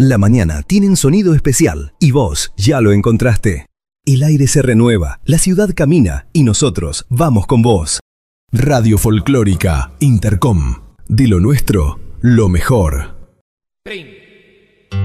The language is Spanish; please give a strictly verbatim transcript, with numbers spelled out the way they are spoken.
La mañana tiene un sonido especial y vos ya lo encontraste. El aire se renueva, la ciudad camina y nosotros vamos con vos. Radio Folclórica Intercom. De lo nuestro, lo mejor. Trin.